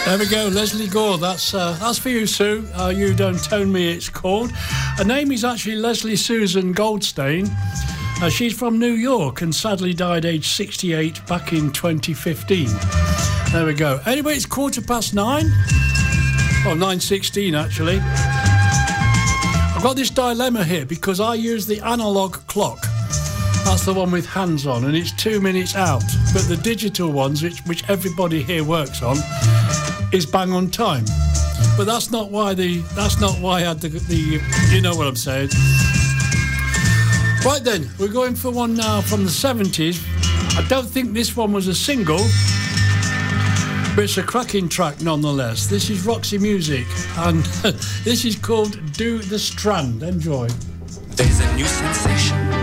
There we go, Leslie Gore. That's for you, Sue. You Don't Tone Me, it's called. Her name is actually Leslie Susan Goldstein. She's from New York and sadly died aged 68 back in 2015. There we go. Anyway, it's 9:15. Well, 9:16 actually. I've got this dilemma here because I use the analogue clock. That's the one with hands on, and it's 2 minutes out. But the digital ones, which everybody here works on, is bang on time. But that's not why I had the you know what I'm saying. Right then, we're going for one now from the 70s. I don't think this one was a single, but it's a cracking track nonetheless. This is Roxy Music, and this is called Do the Strand. Enjoy. There's a new sensation